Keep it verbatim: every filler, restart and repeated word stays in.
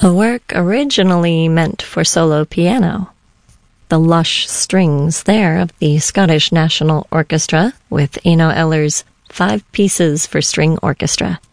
A work originally meant for solo piano. The lush strings there of the Scottish National Orchestra with Eno Eller's Five Pieces for String Orchestra.